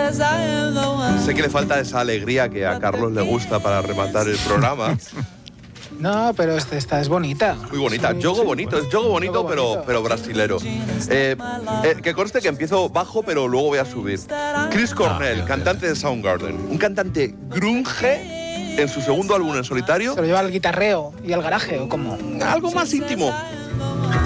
Sé que le falta esa alegría que a Carlos le gusta para rematar el programa. No, pero esta es bonita. Muy bonita. Jogo bonito, es jogo bonito, pero brasilero. Que conste que empiezo bajo, pero luego voy a subir. Chris Cornell, cantante de Soundgarden. Un cantante grunge en su segundo álbum en solitario. ¿Se lo lleva al guitarreo y al garaje o cómo? Algo más íntimo.